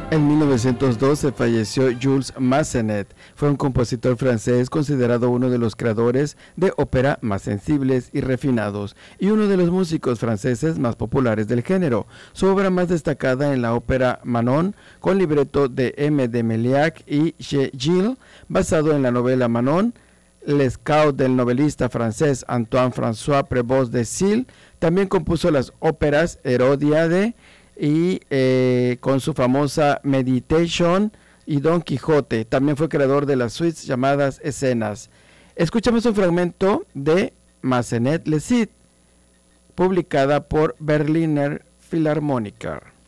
En 1912 falleció Jules Massenet. Fue un compositor francés considerado uno de los creadores de ópera más sensibles y refinados y uno de los músicos franceses más populares del género. Su obra más destacada en la ópera Manon, con libreto de M. de Meliac y G. Gilles, basado en la novela Manon, Les Scout del novelista francés Antoine-François Prévost de Sille. También compuso las óperas Heródiade y con su famosa Meditation y Don Quijote. También fue creador de las suites llamadas Escenas. Escuchamos un fragmento de Massenet Les Cid, publicada por Berliner Philharmoniker.